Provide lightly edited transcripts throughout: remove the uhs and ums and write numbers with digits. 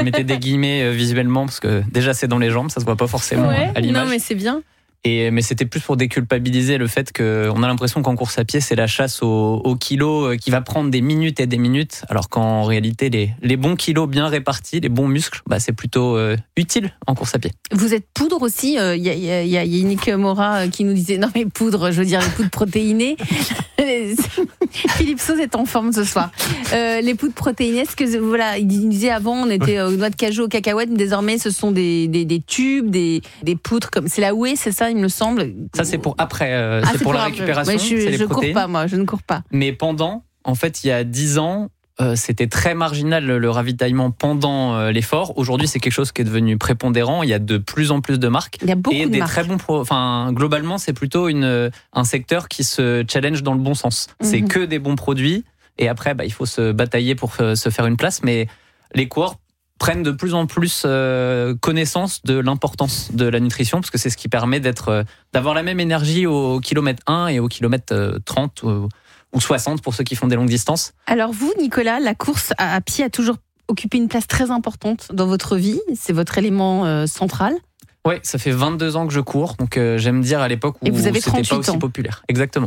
Je mettais des guillemets visuellement parce que déjà c'est dans les jambes, ça se voit pas forcément à l'image. Non, mais c'est bien. Mais c'était plus pour déculpabiliser le fait qu'on a l'impression qu'en course à pied, c'est la chasse au kilo qui va prendre des minutes et des minutes, alors qu'en réalité, les bons kilos bien répartis, les bons muscles, c'est plutôt utile en course à pied. Vous êtes poudre aussi. Il y a Yannick Morat qui nous disait, non mais poudre, je veux dire les poudres protéinées. Philippe Sauze est en forme ce soir. Les poudres protéinées, est-ce que voilà, il disait avant, on était aux noix de cajou, aux cacahuètes, mais désormais ce sont des tubes, des poudres comme c'est la whey, c'est ça, il me semble. Ça c'est pour après, c'est pour la récupération. Ouais, je cours pas, moi, je ne cours pas. Mais pendant, en fait, il y a 10 ans. C'était très marginal le ravitaillement pendant l'effort. Aujourd'hui, c'est quelque chose qui est devenu prépondérant. Il y a de plus en plus de marques. Il y a beaucoup et de des marques. Très bons globalement, c'est plutôt un secteur qui se challenge dans le bon sens. C'est que des bons produits. Et après, il faut se batailler pour se faire une place. Mais les coureurs prennent de plus en plus connaissance de l'importance de la nutrition, parce que c'est ce qui permet d'avoir la même énergie au kilomètre 1 et au kilomètre 30 ou 60 pour ceux qui font des longues distances. Alors vous, Nicolas, la course à pied a toujours occupé une place très importante dans votre vie. C'est votre élément central. Oui, ça fait 22 ans que je cours, donc j'aime dire à l'époque où c'était pas aussi populaire. Exactement.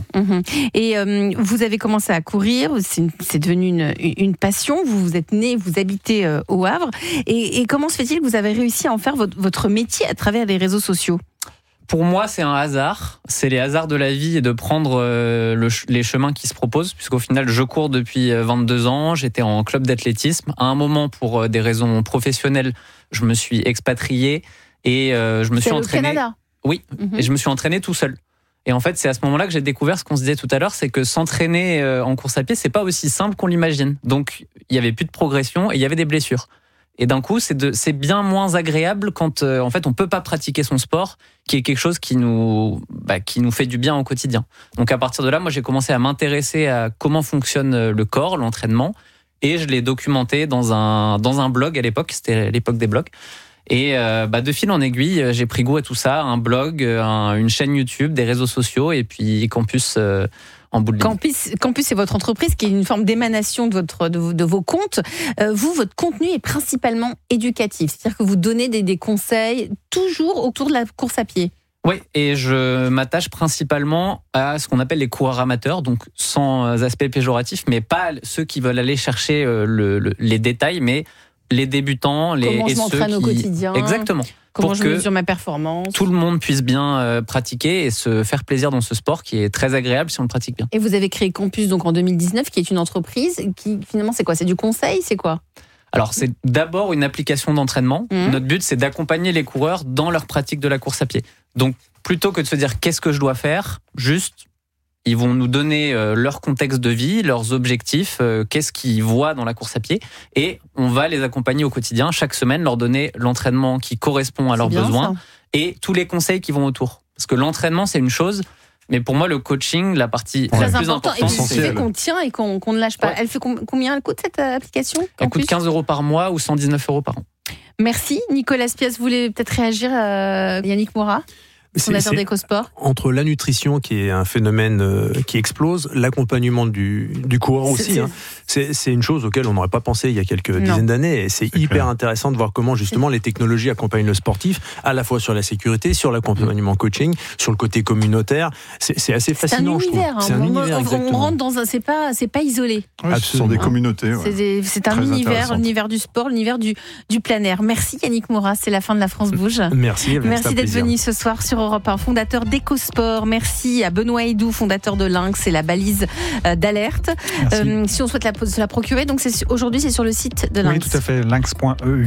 Et vous avez commencé à courir, c'est devenu une passion, vous êtes né, vous habitez au Havre. Et comment se fait-il que vous avez réussi à en faire votre métier à travers les réseaux sociaux ? Pour moi, c'est un hasard. C'est les hasards de la vie et de prendre les chemins qui se proposent, puisqu'au final, je cours depuis 22 ans. J'étais en club d'athlétisme. À un moment, pour des raisons professionnelles, je me suis expatrié et je me suis entraîné. Au Canada ? Oui, et je me suis entraîné tout seul. Et en fait, c'est à ce moment-là que j'ai découvert ce qu'on se disait tout à l'heure, c'est que s'entraîner en course à pied, c'est pas aussi simple qu'on l'imagine. Donc, il y avait plus de progression et il y avait des blessures. Et d'un coup, c'est bien moins agréable quand en fait on peut pas pratiquer son sport, qui est quelque chose qui nous fait du bien au quotidien. Donc à partir de là, moi j'ai commencé à m'intéresser à comment fonctionne le corps, l'entraînement, et je l'ai documenté dans un blog à l'époque. C'était l'époque des blogs. Et de fil en aiguille, j'ai pris goût à tout ça, un blog, une chaîne YouTube, des réseaux sociaux, et puis Campus. En bout de ligne. Campus, c'est votre entreprise qui est une forme d'émanation de vos comptes. Votre contenu est principalement éducatif, c'est-à-dire que vous donnez des conseils toujours autour de la course à pied. Oui, et je m'attache principalement à ce qu'on appelle les coureurs amateurs, donc sans aspect péjoratif, mais pas ceux qui veulent aller chercher les détails, mais les débutants, comment je m'entraîne au quotidien. Exactement. Comment je mesure ma performance. Tout le monde puisse bien pratiquer et se faire plaisir dans ce sport qui est très agréable si on le pratique bien. Et vous avez créé Campus donc en 2019, qui est une entreprise qui finalement c'est quoi ? C'est du conseil, c'est quoi ? Alors c'est d'abord une application d'entraînement. Notre but c'est d'accompagner les coureurs dans leur pratique de la course à pied. Donc plutôt que de se dire qu'est-ce que je dois faire, juste ils vont nous donner leur contexte de vie, leurs objectifs, qu'est-ce qu'ils voient dans la course à pied, et on va les accompagner au quotidien, chaque semaine, leur donner l'entraînement qui correspond à leurs besoins et tous les conseils qui vont autour. Parce que l'entraînement, c'est une chose, mais pour moi, le coaching, la partie la plus importante, et c'est fait qu'on tient et qu'on ne lâche pas. Ouais. Elle fait combien elle coûte cette application ? Elle coûte 15 € par mois ou 119 € par an. Merci. Nicolas Spies, vous voulez peut-être réagir Yannick Morat ? Fondateur d'EcoSport. Entre la nutrition, qui est un phénomène qui explose, l'accompagnement du coureur aussi, c'est une chose auquel on n'aurait pas pensé il y a quelques dizaines d'années. Et c'est hyper intéressant de voir comment justement les technologies accompagnent le sportif, à la fois sur la sécurité, sur l'accompagnement coaching, sur le côté communautaire. C'est assez fascinant, je trouve. C'est un univers. On rentre dans un, c'est pas isolé. Ouais, ce sont des communautés. C'est un univers, l'univers du sport, l'univers du plein air. Merci Yannick Morat, c'est la fin de La France Bouge. Merci d'être venu ce soir sur Europe 1, fondateur d'EcoSport. Merci à Benoît Hédou, fondateur de Lynx et la balise d'alerte. Si on souhaite se la procurer, donc aujourd'hui c'est sur le site de Lynx. Oui, tout à fait, lynx.eu.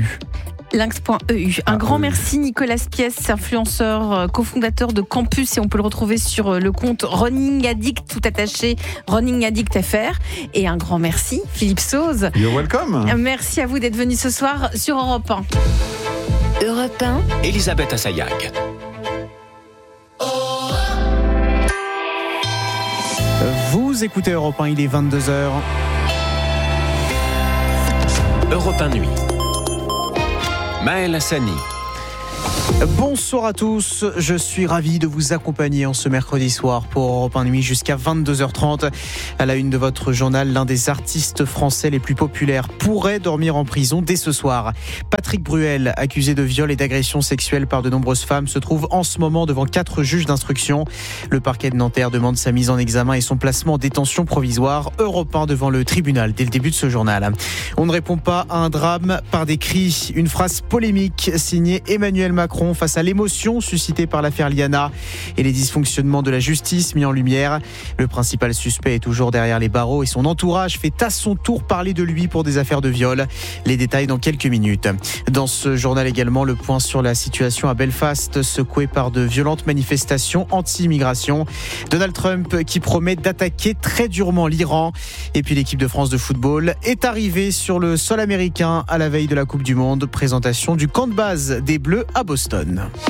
Lynx.eu. Un grand merci Nicolas Spies, influenceur, cofondateur de Campus, et on peut le retrouver sur le compte Running Addict, tout attaché, Running Addict FR. Et un grand merci Philippe Sauze. You're welcome. Merci à vous d'être venu ce soir sur Europe 1. Europe 1. Elisabeth Assayag. Vous écoutez Europe 1, il est 22h. Europe 1 Nuit. Maël Hassani. Bonsoir à tous, je suis ravi de vous accompagner en ce mercredi soir pour Europe 1 Nuit jusqu'à 22h30. À la une de votre journal, l'un des artistes français les plus populaires pourrait dormir en prison dès ce soir. Patrick Bruel, accusé de viol et d'agression sexuelle par de nombreuses femmes, se trouve en ce moment devant 4 juges d'instruction. Le parquet de Nanterre demande sa mise en examen et son placement en détention provisoire. Europe 1 devant le tribunal dès le début de ce journal. On ne répond pas à un drame par des cris. Une phrase polémique signée Emmanuel Macron face à l'émotion suscitée par l'affaire Liana et les dysfonctionnements de la justice mis en lumière. Le principal suspect est toujours derrière les barreaux et son entourage fait à son tour parler de lui pour des affaires de viol. Les détails dans quelques minutes. Dans ce journal également, le point sur la situation à Belfast, secouée par de violentes manifestations anti-immigration. Donald Trump qui promet d'attaquer très durement l'Iran. Et puis l'équipe de France de football est arrivée sur le sol américain à la veille de la Coupe du Monde. Présentation du camp de base des Bleus à Boston.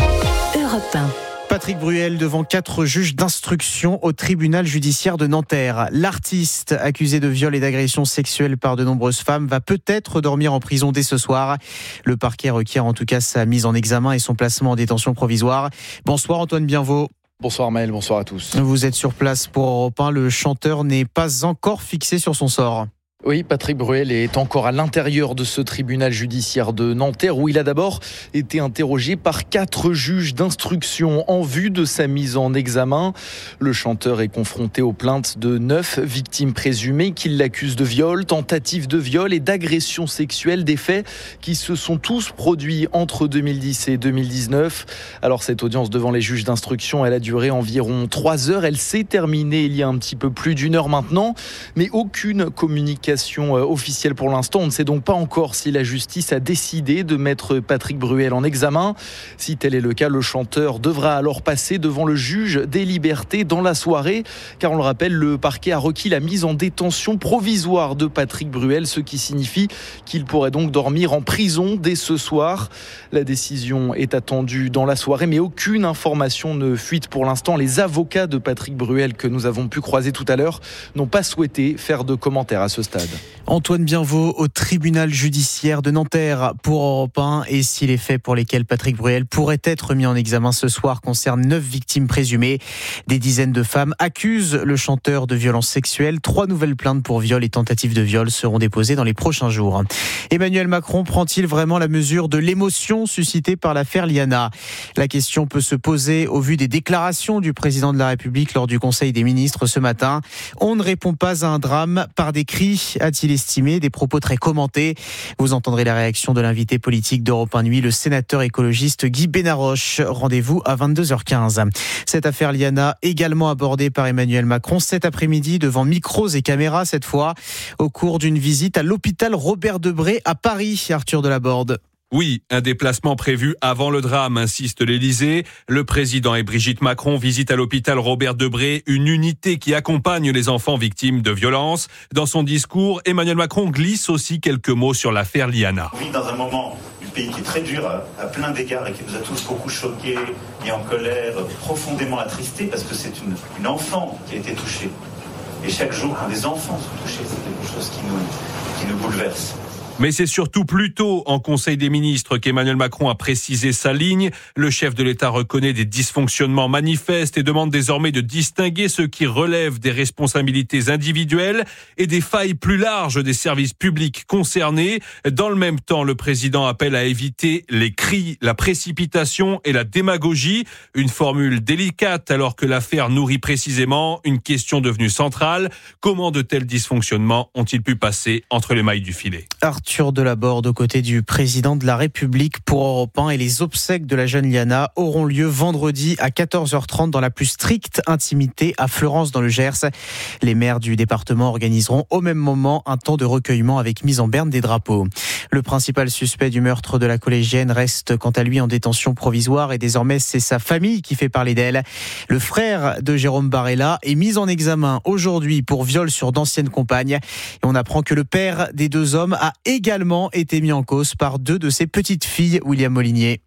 Europe 1. Patrick Bruel devant 4 juges d'instruction au tribunal judiciaire de Nanterre. L'artiste accusé de viol et d'agression sexuelle par de nombreuses femmes va peut-être dormir en prison dès ce soir. Le parquet requiert en tout cas sa mise en examen et son placement en détention provisoire. Bonsoir Antoine Bienvaux. Bonsoir Maël, bonsoir à tous. Vous êtes sur place pour Europe 1. Le chanteur n'est pas encore fixé sur son sort. Oui, Patrick Bruel est encore à l'intérieur de ce tribunal judiciaire de Nanterre où il a d'abord été interrogé par 4 juges d'instruction en vue de sa mise en examen. Le chanteur est confronté aux plaintes de 9 victimes présumées qui l'accusent de viol, tentative de viol et d'agression sexuelle, des faits qui se sont tous produits entre 2010 et 2019. Alors cette audience devant les juges d'instruction, elle a duré environ 3 heures. Elle s'est terminée il y a un petit peu plus d'1 heure maintenant, mais aucune communication officielle pour l'instant. On ne sait donc pas encore si la justice a décidé de mettre Patrick Bruel en examen. Si tel est le cas, le chanteur devra alors passer devant le juge des libertés dans la soirée, car on le rappelle, le parquet a requis la mise en détention provisoire de Patrick Bruel, ce qui signifie qu'il pourrait donc dormir en prison dès ce soir. La décision est attendue dans la soirée, mais aucune information ne fuite pour l'instant. Les avocats de Patrick Bruel que nous avons pu croiser tout à l'heure n'ont pas souhaité faire de commentaires à ce stade. Antoine Bienvaux au tribunal judiciaire de Nanterre pour Europe 1. Et si les faits pour lesquels Patrick Bruel pourrait être mis en examen ce soir concernent 9 victimes présumées, des dizaines de femmes accusent le chanteur de violences sexuelles. 3 nouvelles plaintes pour viol et tentative de viol seront déposées dans les prochains jours. Emmanuel Macron prend-il vraiment la mesure de l'émotion suscitée par l'affaire Liana ? La question peut se poser au vu des déclarations du président de la République lors du Conseil des ministres ce matin. On ne répond pas à un drame par des cris, a-t-il estimé, des propos très commentés. Vous entendrez la réaction de l'invité politique d'Europe 1 Nuit, le sénateur écologiste Guy Benarroche. Rendez-vous à 22h15. Cette affaire Liana, également abordée par Emmanuel Macron cet après-midi devant micros et caméras cette fois, au cours d'une visite à l'hôpital Robert Debré à Paris. Arthur Delaborde. Oui, un déplacement prévu avant le drame, insiste l'Élysée. Le président et Brigitte Macron visitent à l'hôpital Robert Debré une unité qui accompagne les enfants victimes de violences. Dans son discours, Emmanuel Macron glisse aussi quelques mots sur l'affaire Liana. On vit dans un moment du pays qui est très dur à plein d'égards et qui nous a tous beaucoup choqués, mis en colère, profondément attristés parce que c'est une enfant qui a été touchée. Et chaque jour, quand des enfants sont touchés, c'est quelque chose qui nous bouleverse. Mais c'est surtout plus tôt en Conseil des ministres qu'Emmanuel Macron a précisé sa ligne. Le chef de l'État reconnaît des dysfonctionnements manifestes et demande désormais de distinguer ce qui relève des responsabilités individuelles et des failles plus larges des services publics concernés. Dans le même temps, le président appelle à éviter les cris, la précipitation et la démagogie. Une formule délicate alors que l'affaire nourrit précisément une question devenue centrale. Comment de tels dysfonctionnements ont-ils pu passer entre les mailles du filet ? Arthur Delaborde aux côtés du président de la République pour Europe 1 et les obsèques de la jeune Liana auront lieu vendredi à 14h30 dans la plus stricte intimité à Fleurance dans le Gers. Les maires du département organiseront au même moment un temps de recueillement avec mise en berne des drapeaux. Le principal suspect du meurtre de la collégienne reste quant à lui en détention provisoire et désormais c'est sa famille qui fait parler d'elle. Le frère de Jérôme Barella est mis en examen aujourd'hui pour viol sur d'anciennes compagnes et on apprend que le père des 2 hommes a également été mis en cause par 2 de ses petites filles, William Molinier.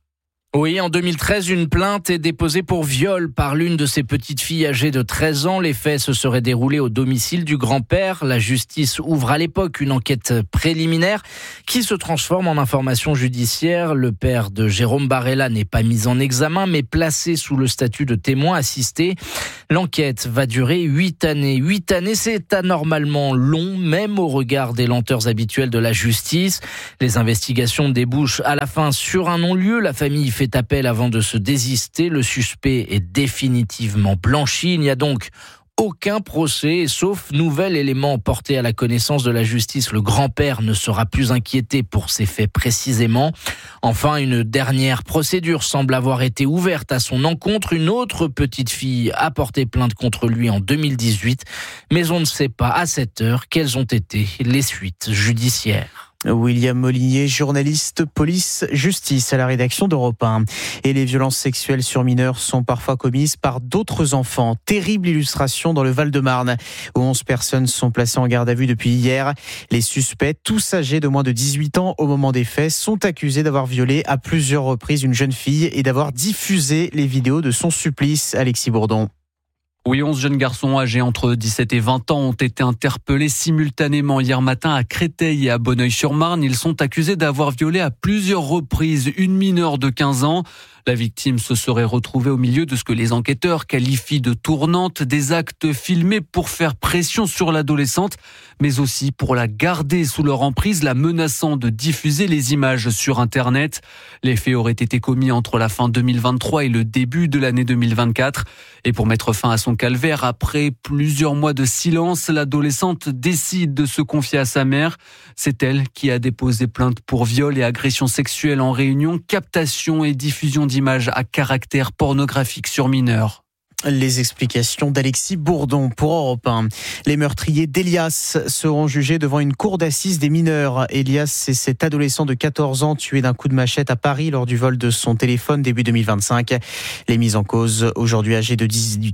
Oui, en 2013, une plainte est déposée pour viol par l'une de ses petites filles âgées de 13 ans. Les faits se seraient déroulés au domicile du grand-père. La justice ouvre à l'époque une enquête préliminaire qui se transforme en information judiciaire. Le père de Jérôme Barella n'est pas mis en examen, mais placé sous le statut de témoin assisté. L'enquête va durer 8 années. 8 années, c'est anormalement long, même au regard des lenteurs habituelles de la justice. Les investigations débouchent à la fin sur un non-lieu. La famille fait appel avant de se désister. Le suspect est définitivement blanchi. Il n'y a donc aucun procès, sauf nouvel élément porté à la connaissance de la justice. Le grand-père ne sera plus inquiété pour ces faits précisément. Enfin, une dernière procédure semble avoir été ouverte à son encontre. Une autre petite fille a porté plainte contre lui en 2018, mais on ne sait pas à cette heure quelles ont été les suites judiciaires. William Molinier, journaliste police-justice à la rédaction d'Europe 1. Et les violences sexuelles sur mineurs sont parfois commises par d'autres enfants. Terrible illustration dans le Val-de-Marne, où 11 personnes sont placées en garde à vue depuis hier. Les suspects, tous âgés de moins de 18 ans au moment des faits, sont accusés d'avoir violé à plusieurs reprises une jeune fille et d'avoir diffusé les vidéos de son supplice. Alexis Bourdon. Oui, 11 jeunes garçons âgés entre 17 et 20 ans ont été interpellés simultanément hier matin à Créteil et à Bonneuil-sur-Marne. Ils sont accusés d'avoir violé à plusieurs reprises une mineure de 15 ans. La victime se serait retrouvée au milieu de ce que les enquêteurs qualifient de tournante, des actes filmés pour faire pression sur l'adolescente, mais aussi pour la garder sous leur emprise, la menaçant de diffuser les images sur Internet. Les faits auraient été commis entre la fin 2023 et le début de l'année 2024. Et pour mettre fin à son calvaire, après plusieurs mois de silence, l'adolescente décide de se confier à sa mère. C'est elle qui a déposé plainte pour viol et agression sexuelle en réunion, captation et diffusion d'images à caractère pornographique sur mineurs. Les explications d'Alexis Bourdon pour Europe 1. Les meurtriers d'Elias seront jugés devant une cour d'assises des mineurs. Elias, c'est cet adolescent de 14 ans tué d'un coup de machette à Paris lors du vol de son téléphone début 2025. Les mis en cause, aujourd'hui âgés de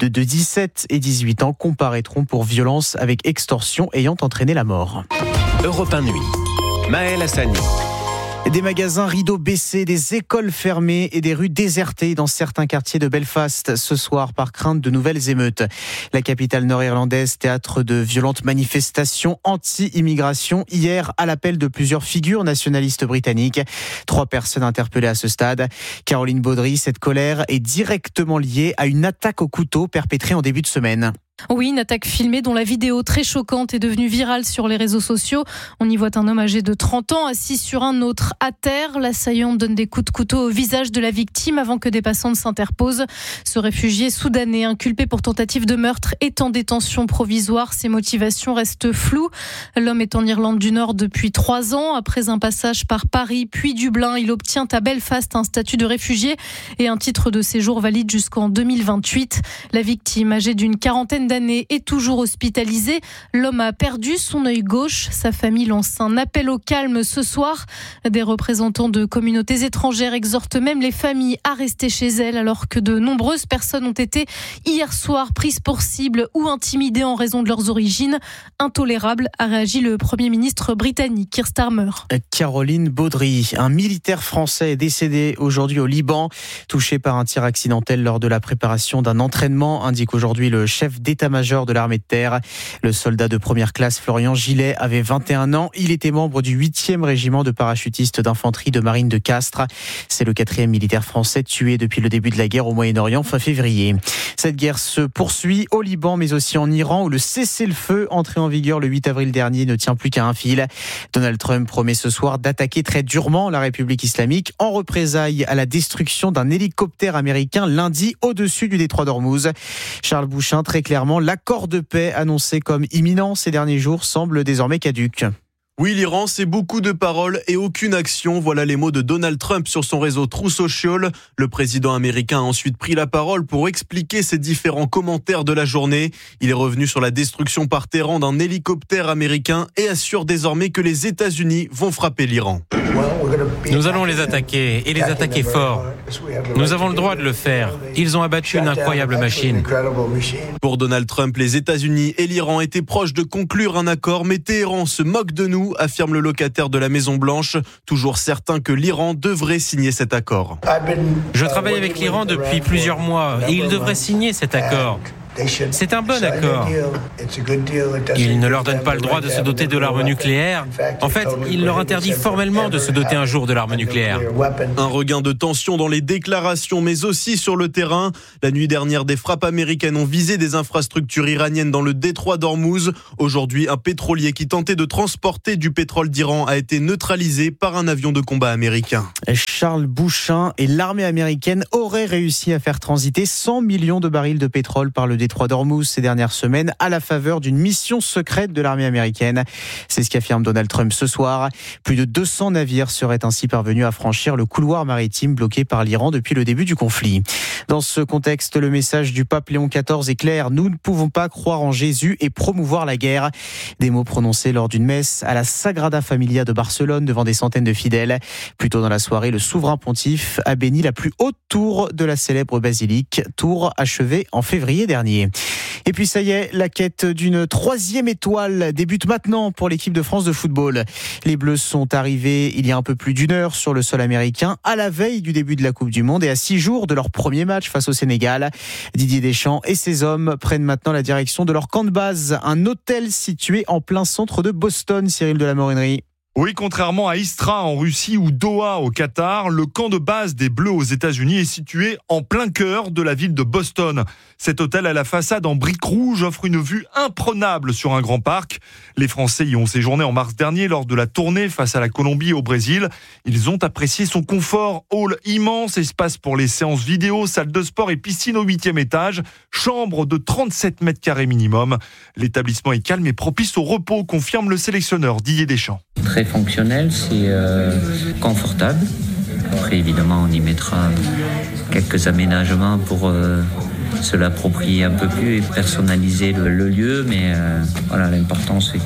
17 et 18 ans, comparaîtront pour violence avec extorsion ayant entraîné la mort. Europe 1 Nuit. Maël Hassani. Des magasins rideaux baissés, des écoles fermées et des rues désertées dans certains quartiers de Belfast ce soir par crainte de nouvelles émeutes. La capitale nord-irlandaise, théâtre de violentes manifestations anti-immigration hier à l'appel de plusieurs figures nationalistes britanniques. 3 personnes interpellées à ce stade. Caroline Baudry, cette colère est directement liée à une attaque au couteau perpétrée en début de semaine. Oui, une attaque filmée dont la vidéo très choquante est devenue virale sur les réseaux sociaux. On y voit un homme âgé de 30 ans assis sur un autre à terre. L'assaillant donne des coups de couteau au visage de la victime avant que des passants ne s'interposent. Ce réfugié soudanais inculpé pour tentative de meurtre est en détention provisoire. Ses motivations restent floues. L'homme est en Irlande du Nord depuis 3 ans. Après un passage par Paris puis Dublin, il obtient à Belfast un statut de réfugié et un titre de séjour valide jusqu'en 2028. La victime, âgée d'une quarantaine d'années, est toujours hospitalisée. L'homme a perdu son œil gauche. Sa famille lance un appel au calme ce soir. Des représentants de communautés étrangères exhortent même les familles à rester chez elles alors que de nombreuses personnes ont été hier soir prises pour cible ou intimidées en raison de leurs origines. Intolérable, a réagi le Premier ministre britannique Keir Starmer. Caroline Baudry, un militaire français est décédé aujourd'hui au Liban, touché par un tir accidentel lors de la préparation d'un entraînement, indique aujourd'hui le chef d'état-major de l'armée de terre. Le soldat de première classe Florian Gillet avait 21 ans. Il était membre du 8e régiment de parachutistes d'infanterie de marine de Castres. C'est le 4e militaire français tué depuis le début de la guerre au Moyen-Orient fin février. Cette guerre se poursuit au Liban mais aussi en Iran où le cessez-le-feu entré en vigueur le 8 avril dernier ne tient plus qu'à un fil. Donald Trump promet ce soir d'attaquer très durement la République islamique en représailles à la destruction d'un hélicoptère américain lundi au-dessus du détroit d'Ormuz. Charles Bouchin, très clairement, l'accord de paix annoncé comme imminent ces derniers jours semble désormais caduc. Oui, l'Iran, c'est beaucoup de paroles et aucune action. Voilà les mots de Donald Trump sur son réseau Truth Social. Le président américain a ensuite pris la parole pour expliquer ses différents commentaires de la journée. Il est revenu sur la destruction par Téhéran d'un hélicoptère américain et assure désormais que les États-Unis vont frapper l'Iran. Nous allons les attaquer et les attaquer fort. Nous avons le droit de le faire. Ils ont abattu une incroyable machine. Pour Donald Trump, les États-Unis et l'Iran étaient proches de conclure un accord, mais Téhéran se moque de nous. nous, affirme le locataire de la Maison-Blanche, toujours certain que l'Iran devrait signer cet accord. Je travaille avec l'Iran depuis plusieurs mois et ils devraient signer cet accord. C'est un bon accord. Il ne leur donne pas le droit de se doter de l'arme nucléaire. En fait, il leur interdit formellement de se doter un jour de l'arme nucléaire. Un regain de tension dans les déclarations, mais aussi sur le terrain. La nuit dernière, des frappes américaines ont visé des infrastructures iraniennes dans le détroit d'Ormuz. Aujourd'hui, un pétrolier qui tentait de transporter du pétrole d'Iran a été neutralisé par un avion de combat américain. Charles Bouchin et l'armée américaine auraient réussi à faire transiter 100 millions de barils de pétrole par le détroit d'Ormuz ces dernières semaines à la faveur d'une mission secrète de l'armée américaine. C'est ce qu'affirme Donald Trump ce soir. Plus de 200 navires seraient ainsi parvenus à franchir le couloir maritime bloqué par l'Iran depuis le début du conflit. Dans ce contexte, le message du pape Léon XIV est clair. Nous ne pouvons pas croire en Jésus et promouvoir la guerre. Des mots prononcés lors d'une messe à la Sagrada Familia de Barcelone devant des centaines de fidèles. Plus tôt dans la soirée, le souverain pontife a béni la plus haute tour de la célèbre basilique, tour achevée en février dernier. Et puis ça y est, la quête d'une 3e étoile débute maintenant pour l'équipe de France de football. Les Bleus sont arrivés il y a un peu plus d'une heure sur le sol américain, à la veille du début de la Coupe du Monde et à 6 jours de leur premier match face au Sénégal. Didier Deschamps et ses hommes prennent maintenant la direction de leur camp de base, un hôtel situé en plein centre de Boston, Cyril de la Morinerie. Oui, contrairement à Istra en Russie ou Doha au Qatar, le camp de base des Bleus aux États-Unis est situé en plein cœur de la ville de Boston. Cet hôtel à la façade en briques rouges offre une vue imprenable sur un grand parc. Les Français y ont séjourné en mars dernier lors de la tournée face à la Colombie et au Brésil. Ils ont apprécié son confort, hall immense, espace pour les séances vidéo, salle de sport et piscine au 8e étage, chambre de 37 mètres carrés minimum. L'établissement est calme et propice au repos, confirme le sélectionneur Didier Deschamps. Très fonctionnel, c'est confortable. Après, évidemment, on y mettra quelques aménagements pour se l'approprier un peu plus et personnaliser le lieu. Mais voilà, l'important, c'est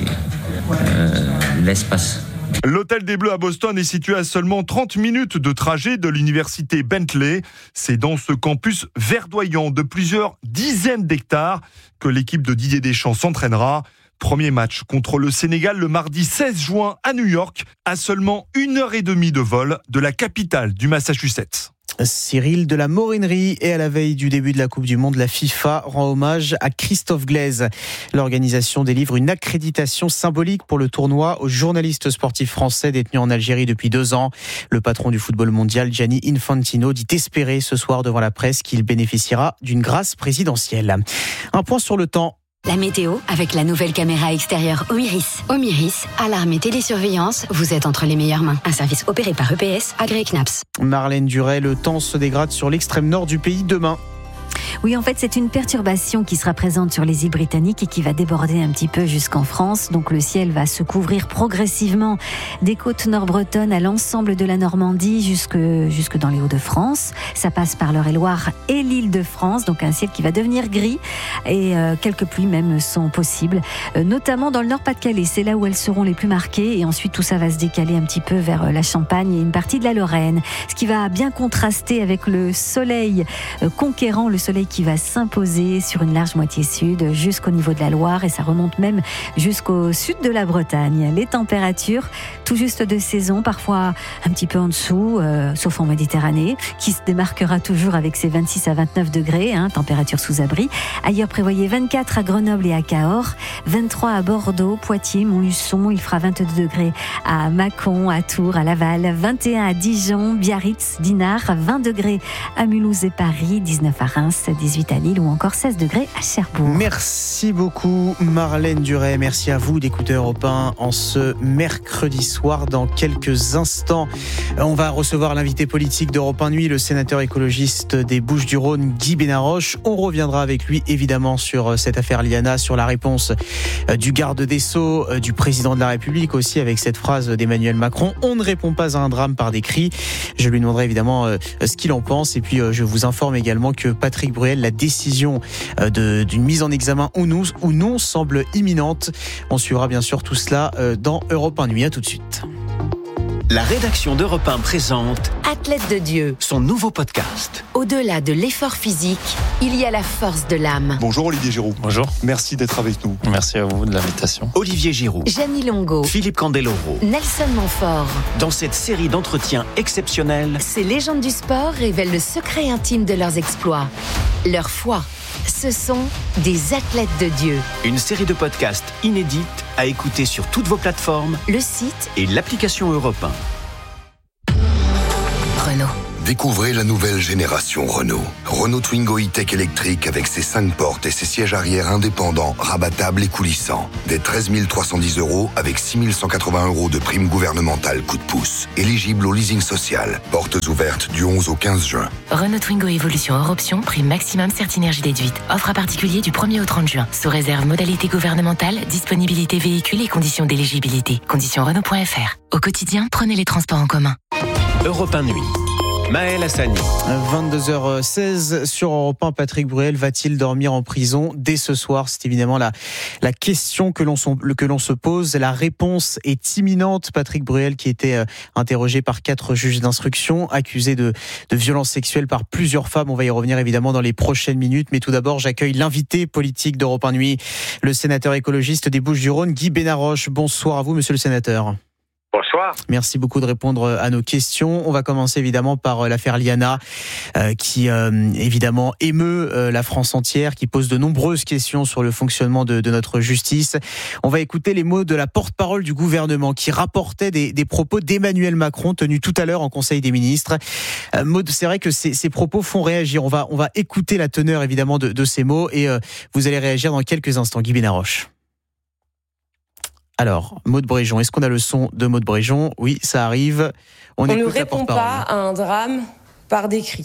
l'espace. L'hôtel des Bleus à Boston est situé à seulement 30 minutes de trajet de l'université Bentley. C'est dans ce campus verdoyant de plusieurs dizaines d'hectares que l'équipe de Didier Deschamps s'entraînera. Premier match contre le Sénégal le mardi 16 juin à New York, à seulement 1h30 de vol de la capitale du Massachusetts. Cyril de la Morinerie, et à la veille du début de la Coupe du Monde, la FIFA rend hommage à Christophe Glaise. L'organisation délivre une accréditation symbolique pour le tournoi aux journalistes sportifs français détenus en Algérie depuis 2 ans. Le patron du football mondial, Gianni Infantino, dit espérer ce soir devant la presse qu'il bénéficiera d'une grâce présidentielle. Un point sur le temps. La météo avec la nouvelle caméra extérieure Omiris. Omiris, alarme et télésurveillance, vous êtes entre les meilleures mains. Un service opéré par EPS, agréé CNAPS. Marlène Duret, le temps se dégrade sur l'extrême nord du pays demain. Oui, en fait, c'est une perturbation qui sera présente sur les îles britanniques et qui va déborder un petit peu jusqu'en France. Donc, le ciel va se couvrir progressivement des côtes nord-bretonnes à l'ensemble de la Normandie jusque dans les Hauts-de-France. Ça passe par l'Eure-et-Loire et l'Île-de-France. Donc, un ciel qui va devenir gris et quelques pluies même sont possibles, notamment dans le Nord-Pas-de-Calais. C'est là où elles seront les plus marquées. Et ensuite, tout ça va se décaler un petit peu vers la Champagne et une partie de la Lorraine. Ce qui va bien contraster avec le soleil conquérant, le soleil qui va s'imposer sur une large moitié sud jusqu'au niveau de la Loire et ça remonte même jusqu'au sud de la Bretagne. Les températures tout juste de saison, parfois un petit peu en dessous, sauf en Méditerranée, qui se démarquera toujours avec ses 26 à 29 degrés, température sous abri. Ailleurs, prévoyez 24 à Grenoble et à Cahors, 23 à Bordeaux, Poitiers, Montluçon, il fera 22 degrés à Mâcon, à Tours, à Laval, 21 à Dijon, Biarritz, Dinard, 20 degrés à Mulhouse et Paris, 19 à Reims, 18 à Lille ou encore 16 degrés à Cherbourg. Merci beaucoup Marlène Duret, merci à vous d'écouter Europe 1 en ce mercredi soir. Dans quelques instants, on va recevoir l'invité politique d'Europe 1 Nuit, le sénateur écologiste des Bouches-du-Rhône, Guy Benaroche. On reviendra avec lui évidemment sur cette affaire Liana, sur la réponse du garde des Sceaux, du président de la République aussi, avec cette phrase d'Emmanuel Macron: on ne répond pas à un drame par des cris. Je lui demanderai évidemment ce qu'il en pense et puis je vous informe également que Patrick Bruel, la décision d'une mise en examen ou non semble imminente. On suivra bien sûr tout cela dans Europe 1 Nuit. À tout de suite. La rédaction d'Europe 1 présente Athlète de Dieu. son nouveau podcast. Au-delà de l'effort physique, il y a la force de l'âme. Bonjour Olivier Giroud. Bonjour. Merci d'être avec nous. Merci à vous de l'invitation. Olivier Giroud, Gianni Longo, Philippe Candeloro. Nelson Montfort. Dans cette série d'entretiens exceptionnels, Ces légendes du sport révèlent le secret intime de leurs exploits. Leur foi. Ce sont des athlètes de Dieu. une série de podcasts inédites à écouter sur toutes vos plateformes Le site et l'application Europe 1. Renault. Découvrez la nouvelle génération Renault. Renault Twingo e-Tech électrique avec ses 5 portes et ses sièges arrière indépendants, rabattables et coulissants. Dès 13 310 € avec 6 180 € de prime gouvernementale coup de pouce. Éligible au leasing social. Portes ouvertes du 11 au 15 juin. Renault Twingo Evolution hors option, prime maximum Certinergie déduite. Offre à particulier du 1er au 30 juin. Sous réserve modalité gouvernementale, disponibilité véhicule et conditions d'éligibilité. Conditions Renault.fr. Au quotidien, prenez les transports en commun. Europe 1 Nuit. Maël Hassani. 22h16 sur Europe 1, Patrick Bruel va-t-il dormir en prison dès ce soir? C'est évidemment la question que l'on se pose. La réponse est imminente. Patrick Bruel qui était interrogé par 4 juges d'instruction, accusé de violences sexuelles par plusieurs femmes. On va y revenir évidemment dans les prochaines minutes. Mais tout d'abord, j'accueille l'invité politique d'Europe 1 Nuit, le sénateur écologiste des Bouches-du-Rhône, Guy Benaroche. Bonsoir à vous, monsieur le sénateur. Bonsoir. Merci beaucoup de répondre à nos questions. On va commencer évidemment par l'affaire Liana qui évidemment émeut la France entière, qui pose de nombreuses questions sur le fonctionnement de notre justice. On va écouter les mots de la porte-parole du gouvernement qui rapportait des propos d'Emmanuel Macron tenus tout à l'heure en Conseil des ministres. Maud, c'est vrai que ces propos font réagir. On va écouter la teneur évidemment de ces mots et vous allez réagir dans quelques instants. Guy Benaroche. Alors, Maud Bréjon, est-ce qu'on a le son de Maud Bréjon? Oui, ça arrive. On ne répond pas à un drame par des cris.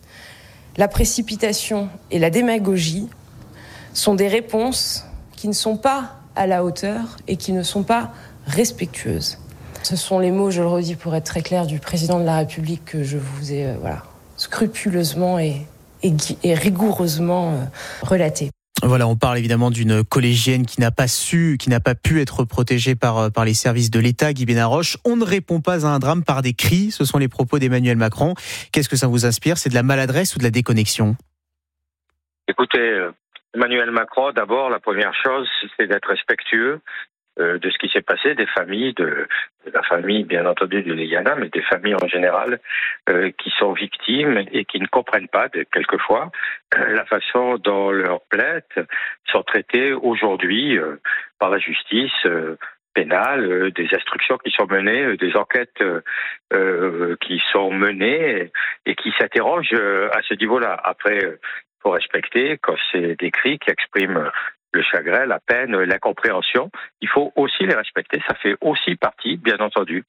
La précipitation et la démagogie sont des réponses qui ne sont pas à la hauteur et qui ne sont pas respectueuses. Ce sont les mots, je le redis pour être très clair, du président de la République que je vous ai scrupuleusement et rigoureusement relatés. Voilà, on parle évidemment d'une collégienne qui n'a pas pu être protégée par les services de l'État, Guy Benaroche. On ne répond pas à un drame par des cris, ce sont les propos d'Emmanuel Macron. Qu'est-ce que ça vous inspire? C'est de la maladresse ou de la déconnexion? Écoutez, Emmanuel Macron, d'abord, la première chose, c'est d'être respectueux de ce qui s'est passé, des familles, de la famille bien entendu de Liana, mais des familles en général qui sont victimes et qui ne comprennent pas quelquefois la façon dont leurs plaintes sont traitées aujourd'hui par la justice pénale, des instructions qui sont menées, des enquêtes qui sont menées et qui s'interrogent à ce niveau-là. Après, il faut respecter quand c'est des cris qui expriment le chagrin, la peine, l'incompréhension, il faut aussi les respecter. Ça fait aussi partie, bien entendu,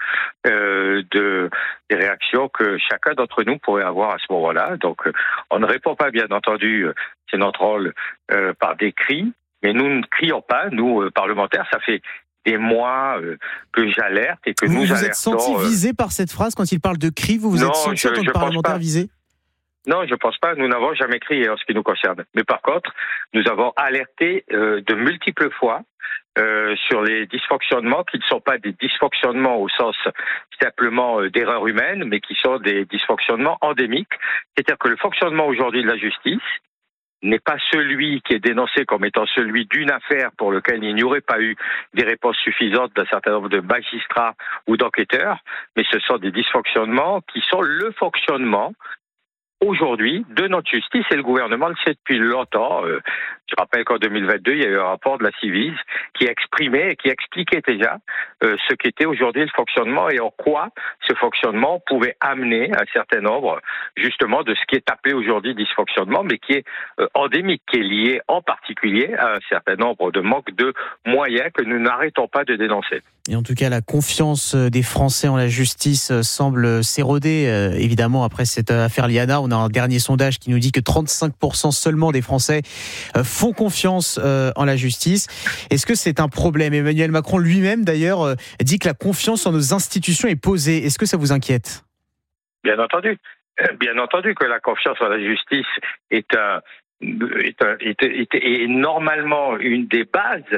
des réactions que chacun d'entre nous pourrait avoir à ce moment-là. Donc, on ne répond pas, bien entendu, c'est notre rôle, par des cris, mais nous ne crions pas, nous, parlementaires, ça fait des mois que j'alerte et que nous alertons. Vous êtes senti visé par cette phrase quand il parle de cris? Vous êtes senti en tant que parlementaire visé? Non, je pense pas. Nous n'avons jamais crié en ce qui nous concerne. Mais par contre, nous avons alerté de multiples fois sur les dysfonctionnements qui ne sont pas des dysfonctionnements au sens simplement d'erreur humaine, mais qui sont des dysfonctionnements endémiques. C'est-à-dire que le fonctionnement aujourd'hui de la justice n'est pas celui qui est dénoncé comme étant celui d'une affaire pour lequel il n'y aurait pas eu des réponses suffisantes d'un certain nombre de magistrats ou d'enquêteurs, mais ce sont des dysfonctionnements qui sont le fonctionnement aujourd'hui de notre justice, et le gouvernement le sait depuis longtemps. Je rappelle qu'en 2022, il y a eu un rapport de la Civis qui exprimait et qui expliquait déjà ce qu'était aujourd'hui le fonctionnement et en quoi ce fonctionnement pouvait amener un certain nombre justement de ce qui est appelé aujourd'hui dysfonctionnement, mais qui est endémique, qui est lié en particulier à un certain nombre de manques de moyens que nous n'arrêtons pas de dénoncer. Et en tout cas, la confiance des Français en la justice semble s'éroder, évidemment, après cette affaire Liana. On a un dernier sondage qui nous dit que 35% seulement des Français font confiance en la justice. Est-ce que c'est un problème? Emmanuel Macron lui-même, d'ailleurs, dit que la confiance en nos institutions est posée. Est-ce que ça vous inquiète? Bien entendu. Bien entendu que la confiance en la justice est normalement une des bases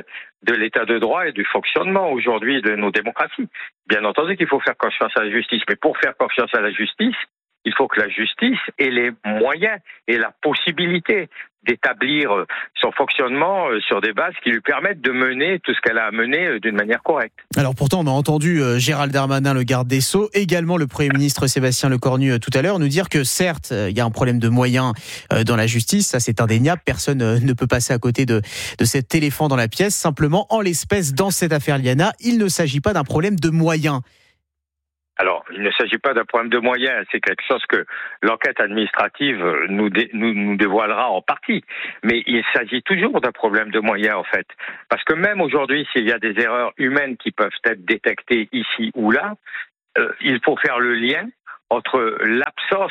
de l'état de droit et du fonctionnement aujourd'hui de nos démocraties. Bien entendu qu'il faut faire confiance à la justice, mais pour faire confiance à la justice, il faut que la justice ait les moyens et la possibilité d'établir son fonctionnement sur des bases qui lui permettent de mener tout ce qu'elle a à mener d'une manière correcte. Alors pourtant, on a entendu Gérald Darmanin, le garde des Sceaux, également le Premier ministre Sébastien Lecornu tout à l'heure, nous dire que certes, il y a un problème de moyens dans la justice, ça c'est indéniable, personne ne peut passer à côté de cet éléphant dans la pièce. Simplement, en l'espèce, dans cette affaire Liana, il ne s'agit pas d'un problème de moyens. Alors, il ne s'agit pas d'un problème de moyens, c'est quelque chose que l'enquête administrative nous dévoilera en partie. Mais il s'agit toujours d'un problème de moyens, en fait. Parce que même aujourd'hui, s'il y a des erreurs humaines qui peuvent être détectées ici ou là, il faut faire le lien entre l'absence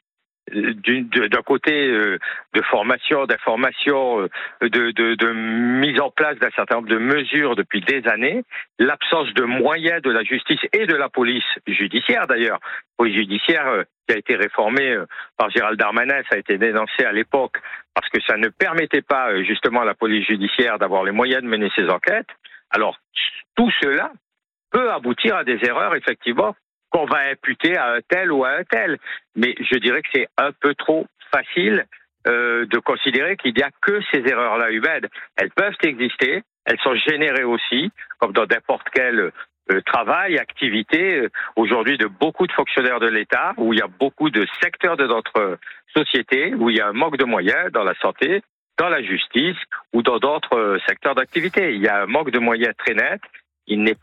d'un côté de formation, d'information, de mise en place d'un certain nombre de mesures depuis des années, l'absence de moyens de la justice et de la police judiciaire d'ailleurs. La police judiciaire qui a été réformée par Gérald Darmanin, ça a été dénoncé à l'époque parce que ça ne permettait pas justement à la police judiciaire d'avoir les moyens de mener ses enquêtes. Alors tout cela peut aboutir à des erreurs effectivement qu'on va imputer à un tel ou à un tel. Mais je dirais que c'est un peu trop facile de considérer qu'il n'y a que ces erreurs-là humaines. Elles peuvent exister, elles sont générées aussi, comme dans n'importe quel travail, activité, aujourd'hui de beaucoup de fonctionnaires de l'État, où il y a beaucoup de secteurs de notre société, où il y a un manque de moyens dans la santé, dans la justice ou dans d'autres secteurs d'activité. Il y a un manque de moyens très net. Ce n'est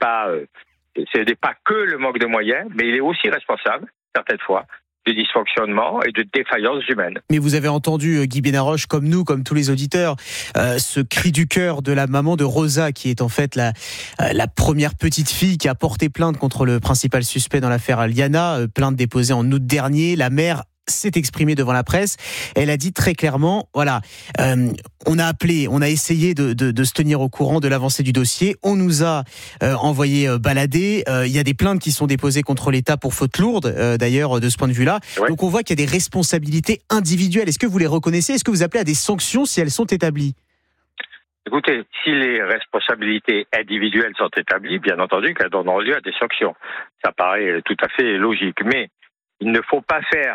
pas que le manque de moyens, mais il est aussi responsable, certaines fois, de dysfonctionnement et de défaillances humaines. Mais vous avez entendu, Guy Benaroche, comme nous, comme tous les auditeurs, ce cri du cœur de la maman de Rosa, qui est en fait la première petite fille qui a porté plainte contre le principal suspect dans l'affaire Liana, plainte déposée en août dernier. La mère s'est exprimée devant la presse. Elle a dit très clairement, voilà, on a appelé, on a essayé de se tenir au courant de l'avancée du dossier. On nous a envoyé balader. Il y a des plaintes qui sont déposées contre l'État pour faute lourde, d'ailleurs, de ce point de vue-là. Ouais. Donc on voit qu'il y a des responsabilités individuelles. Est-ce que vous les reconnaissez ? Est-ce que vous appelez à des sanctions si elles sont établies ? Écoutez, si les responsabilités individuelles sont établies, bien entendu qu'elles donneront lieu à des sanctions. Ça paraît tout à fait logique. Mais il ne faut pas faire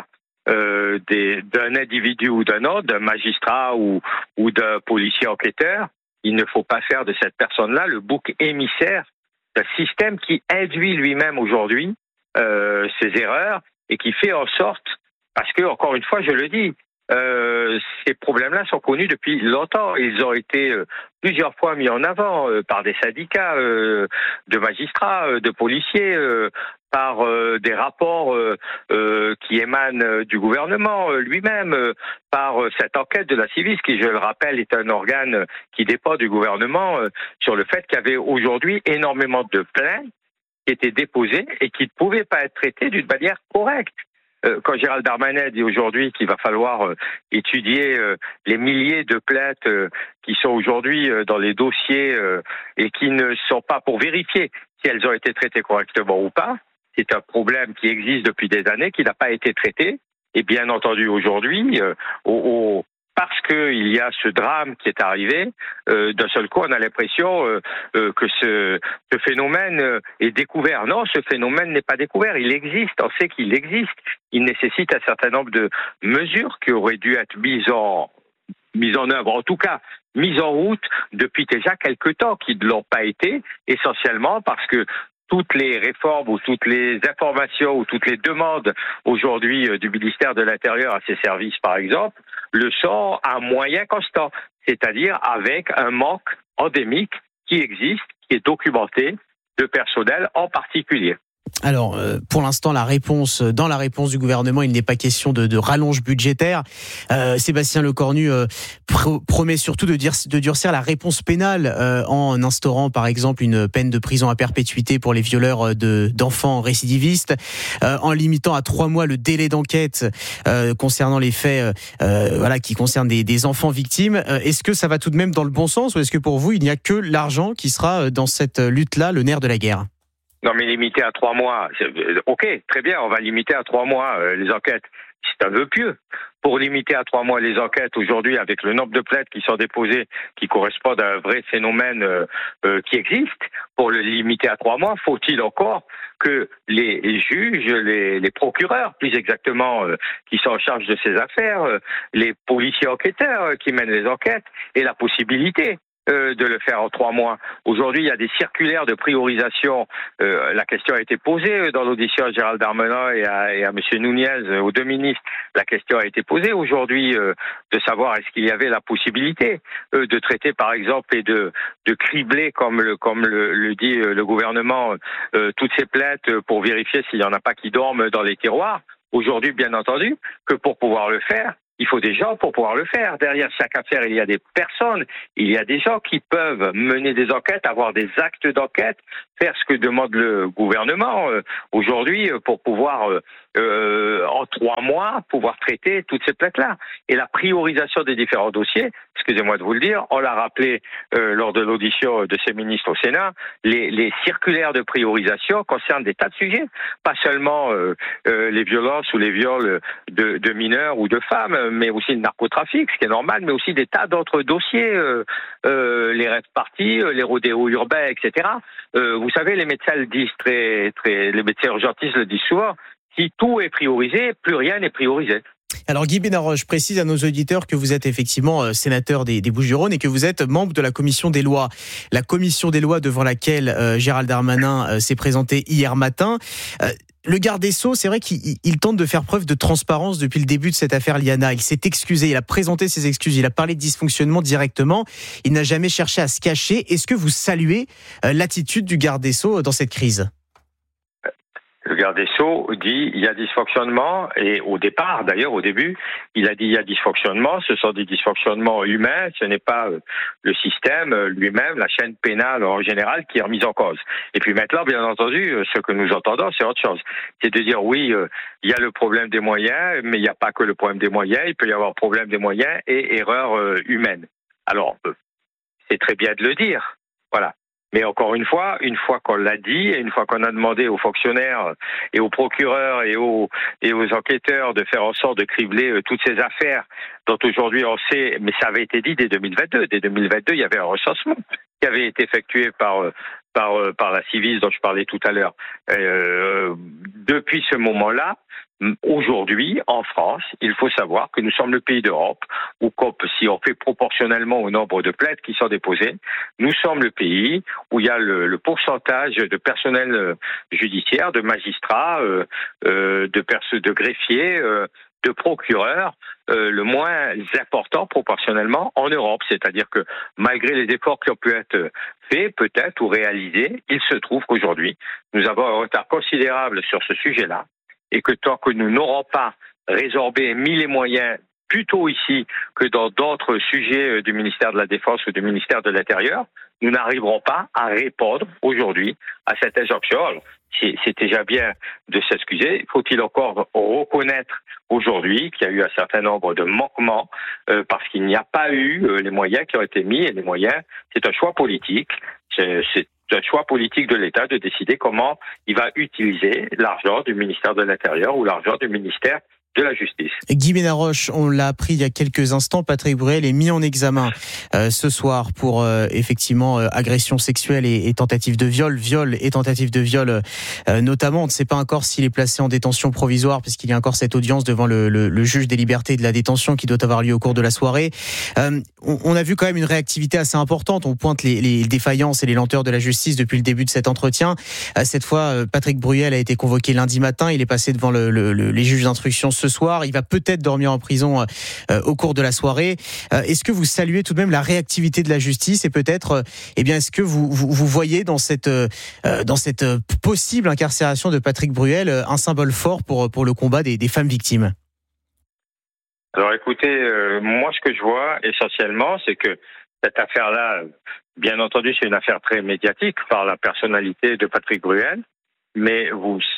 d'un individu ou d'un autre, d'un magistrat ou d'un policier enquêteur, il ne faut pas faire de cette personne-là le bouc émissaire d'un système qui induit lui-même aujourd'hui ses erreurs et qui fait en sorte, parce que, encore une fois, je le dis, ces problèmes-là sont connus depuis longtemps. Ils ont été plusieurs fois mis en avant par des syndicats de magistrats, de policiers, par des rapports qui émanent du gouvernement lui-même, par cette enquête de la Civis, qui, je le rappelle, est un organe qui dépend du gouvernement, sur le fait qu'il y avait aujourd'hui énormément de plaintes qui étaient déposées et qui ne pouvaient pas être traitées d'une manière correcte. Quand Gérald Darmanin dit aujourd'hui qu'il va falloir étudier les milliers de plaintes qui sont aujourd'hui dans les dossiers et qui ne sont pas pour vérifier si elles ont été traitées correctement ou pas, c'est un problème qui existe depuis des années, qui n'a pas été traité. Et bien entendu aujourd'hui, parce qu'il y a ce drame qui est arrivé, d'un seul coup, on a l'impression que ce phénomène est découvert. Non, ce phénomène n'est pas découvert. Il existe. On sait qu'il existe. Il nécessite un certain nombre de mesures qui auraient dû être mises en œuvre, en tout cas mises en route depuis déjà quelques temps, qui ne l'ont pas été, essentiellement parce que toutes les réformes ou toutes les informations ou toutes les demandes aujourd'hui du ministère de l'Intérieur à ses services, par exemple, le sont à moyens constants, c'est-à-dire avec un manque endémique qui existe, qui est documenté, de personnel en particulier. Alors, pour l'instant, dans la réponse du gouvernement, il n'est pas question de rallonge budgétaire. Sébastien Lecornu promet surtout de durcir la réponse pénale en instaurant, par exemple, une peine de prison à perpétuité pour les violeurs d'enfants récidivistes, en limitant à 3 mois le délai d'enquête concernant les faits qui concernent des enfants victimes. Est-ce que ça va tout de même dans le bon sens ou est-ce que pour vous, il n'y a que l'argent qui sera dans cette lutte-là le nerf de la guerre ? Non, mais limiter à 3 mois, ok, très bien, on va limiter à 3 mois les enquêtes. C'est un vœu pieux. pour limiter à 3 mois les enquêtes aujourd'hui avec le nombre de plaintes qui sont déposées, qui correspondent à un vrai phénomène qui existe, pour le limiter à 3 mois, faut-il encore que les juges, les procureurs, plus exactement, qui sont en charge de ces affaires, les policiers enquêteurs qui mènent les enquêtes, aient la possibilité de le faire en 3 mois. Aujourd'hui, il y a des circulaires de priorisation. La question a été posée dans l'audition à Gérald Darmanin et à M. Nunez, aux deux ministres. La question a été posée aujourd'hui de savoir est-ce qu'il y avait la possibilité de traiter, par exemple, et de cribler, comme le dit le gouvernement, toutes ces plaintes pour vérifier s'il n'y en a pas qui dorment dans les tiroirs. Aujourd'hui, bien entendu, que pour pouvoir le faire, il faut des gens pour pouvoir le faire. Derrière chaque affaire, il y a des personnes, il y a des gens qui peuvent mener des enquêtes, avoir des actes d'enquête, faire ce que demande le gouvernement aujourd'hui pour pouvoir, en 3 mois, pouvoir traiter toutes ces plaintes-là. Et la priorisation des différents dossiers, excusez-moi de vous le dire, on l'a rappelé lors de l'audition de ces ministres au Sénat, les circulaires de priorisation concernent des tas de sujets, pas seulement les violences ou les viols de mineurs ou de femmes, mais aussi le narcotrafic, ce qui est normal, mais aussi des tas d'autres dossiers, les rêves parties, les rodéos urbains, etc. Vous savez, les médecins le disent les médecins urgentistes le disent souvent, si tout est priorisé, plus rien n'est priorisé. Alors Guy Benarroche, je précise à nos auditeurs que vous êtes effectivement sénateur des Bouches-du-Rhône et que vous êtes membre de la commission des lois. La commission des lois devant laquelle Gérald Darmanin s'est présenté hier matin. Le garde des Sceaux, c'est vrai qu'il tente de faire preuve de transparence depuis le début de cette affaire Liana. Il s'est excusé, il a présenté ses excuses, il a parlé de dysfonctionnement directement. Il n'a jamais cherché à se cacher. Est-ce que vous saluez l'attitude du garde des Sceaux dans cette crise ? Le garde des Sceaux dit il y a dysfonctionnement, et au départ, d'ailleurs au début, il a dit il y a dysfonctionnement, ce sont des dysfonctionnements humains, ce n'est pas le système lui-même, la chaîne pénale en général qui est remise en cause. Et puis maintenant, bien entendu, ce que nous entendons, c'est autre chose. C'est de dire oui, il y a le problème des moyens, mais il n'y a pas que le problème des moyens, il peut y avoir problème des moyens et erreur humaine. Alors, c'est très bien de le dire, voilà. Mais encore une fois qu'on l'a dit, et une fois qu'on a demandé aux fonctionnaires et aux procureurs et aux enquêteurs de faire en sorte de cribler toutes ces affaires dont aujourd'hui on sait, mais ça avait été dit dès 2022. Dès 2022, il y avait un recensement qui avait été effectué par la Civis dont je parlais tout à l'heure. Depuis ce moment-là, aujourd'hui, en France, il faut savoir que nous sommes le pays d'Europe où, si on fait proportionnellement au nombre de plaintes qui sont déposées, nous sommes le pays où il y a le pourcentage de personnel judiciaire, de magistrats, de greffiers, de procureurs, le moins important proportionnellement en Europe. C'est-à-dire que malgré les efforts qui ont pu être faits, peut-être, ou réalisés, il se trouve qu'aujourd'hui, nous avons un retard considérable sur ce sujet-là. Et que tant que nous n'aurons pas résorbé, mis les moyens, plutôt ici que dans d'autres sujets du ministère de la Défense ou du ministère de l'Intérieur, nous n'arriverons pas à répondre aujourd'hui à cette injonction. Alors, c'est déjà bien de s'excuser. Faut-il encore reconnaître aujourd'hui qu'il y a eu un certain nombre de manquements parce qu'il n'y a pas eu les moyens qui ont été mis, et les moyens, c'est un choix politique. C'est un choix politique de l'État de décider comment il va utiliser l'argent du ministère de l'Intérieur ou l'argent du ministère de la Justice. Guy Benarroche, on l'a appris il y a quelques instants, Patrick Bruel est mis en examen ce soir pour effectivement agression sexuelle et tentative de viol et tentative de viol notamment. On ne sait pas encore s'il est placé en détention provisoire puisqu'il y a encore cette audience devant le juge des libertés et de la détention qui doit avoir lieu au cours de la soirée. On a vu quand même une réactivité assez importante. On pointe les défaillances et les lenteurs de la justice depuis le début de cet entretien. Cette fois, Patrick Bruel a été convoqué lundi matin. Il est passé devant les juges d'instruction ce soir. Il va peut-être dormir en prison au cours de la soirée. Est-ce que vous saluez tout de même la réactivité de la justice et peut-être, est-ce que vous voyez dans cette possible incarcération de Patrick Bruel un symbole fort pour le combat des femmes victimes ? Alors écoutez, moi ce que je vois essentiellement, c'est que cette affaire-là, bien entendu, c'est une affaire très médiatique par la personnalité de Patrick Bruel, mais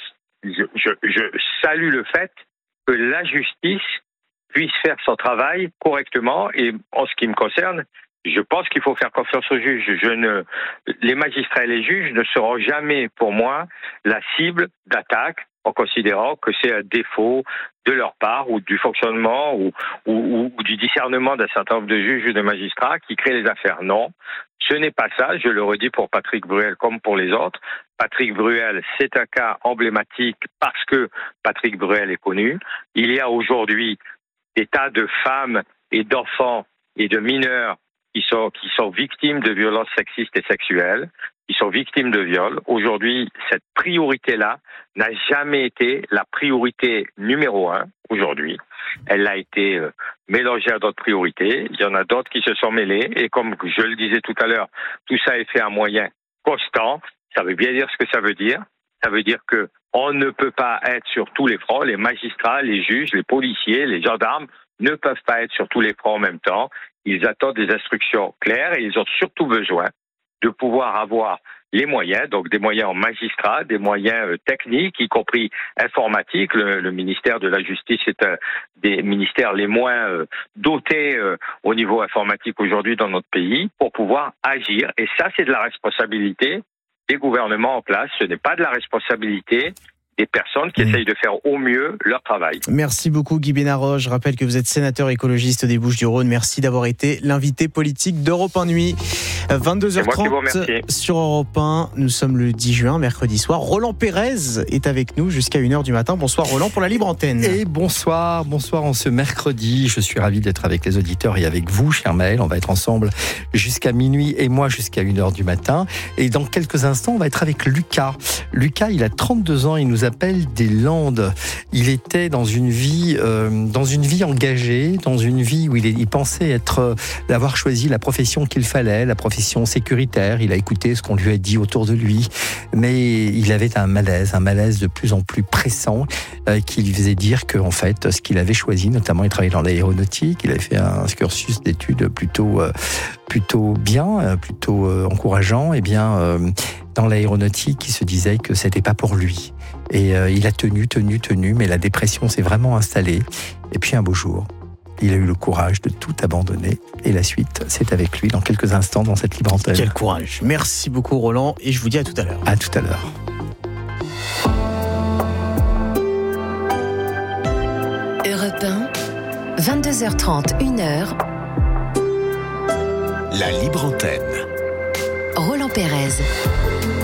je salue le fait que la justice puisse faire son travail correctement, et en ce qui me concerne, je pense qu'il faut faire confiance aux juges. Les magistrats et les juges ne seront jamais, pour moi, la cible d'attaque en considérant que c'est un défaut de leur part ou du fonctionnement ou du discernement d'un certain nombre de juges ou de magistrats qui créent les affaires. Non, ce n'est pas ça. Je le redis pour Patrick Bruel comme pour les autres. Patrick Bruel, c'est un cas emblématique parce que Patrick Bruel est connu. Il y a aujourd'hui des tas de femmes et d'enfants et de mineurs qui sont victimes de violences sexistes et sexuelles, qui sont victimes de viols. Aujourd'hui, cette priorité-là n'a jamais été la priorité numéro 1 aujourd'hui. Elle a été mélangée à d'autres priorités. Il y en a d'autres qui se sont mêlées. Et comme je le disais tout à l'heure, tout ça est fait à moyens constants. Ça veut bien dire ce que ça veut dire. Ça veut dire que on ne peut pas être sur tous les fronts. Les magistrats, les juges, les policiers, les gendarmes ne peuvent pas être sur tous les fronts en même temps. Ils attendent des instructions claires et ils ont surtout besoin de pouvoir avoir les moyens, donc des moyens en magistrat, des moyens techniques, y compris informatiques. Le ministère de la Justice est un des ministères les moins dotés au niveau informatique aujourd'hui dans notre pays pour pouvoir agir. Et ça, c'est de la responsabilité des gouvernements en place. Ce n'est pas de la responsabilité des personnes qui essayent de faire au mieux leur travail. Merci beaucoup Guy Bénarroche. Je rappelle que vous êtes sénateur écologiste des Bouches-du-Rhône. Merci d'avoir été l'invité politique d'Europe 1 Nuit. 22h30 sur Europe 1. Nous sommes le 10 juin, mercredi soir. Roland Pérez est avec nous jusqu'à 1h du matin. Bonsoir Roland pour la libre antenne. Et bonsoir en ce mercredi. Je suis ravi d'être avec les auditeurs et avec vous, cher Maël. On va être ensemble jusqu'à minuit et moi jusqu'à 1h du matin. Et dans quelques instants, on va être avec Lucas. Lucas, il a 32 ans, il nous appelle des Landes. Il était dans une vie engagée, dans une vie où il pensait avoir choisi la profession qu'il fallait, la profession sécuritaire. Il a écouté ce qu'on lui a dit autour de lui, mais il avait un malaise de plus en plus pressant qui lui faisait dire que en fait, ce qu'il avait choisi, notamment, il travaillait dans l'aéronautique, il avait fait un cursus d'études plutôt bien, plutôt encourageant. Et bien, dans l'aéronautique, il se disait que c'était pas pour lui. Et il a tenu, mais la dépression s'est vraiment installée. Et puis un beau jour, il a eu le courage de tout abandonner. Et la suite, c'est avec lui dans quelques instants dans cette libre antenne. Quel courage. Merci beaucoup Roland et je vous dis à tout à l'heure. À tout à l'heure. Europe 1, 22h30, 1h. La libre antenne. Roland Pérez.